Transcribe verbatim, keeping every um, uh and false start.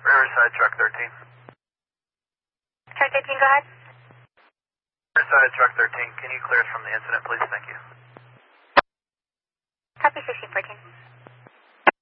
Riverside Truck thirteen. Truck thirteen, go ahead. Riverside Truck thirteen, can you clear us from the incident, please? Thank you. Copy sixteen fourteen.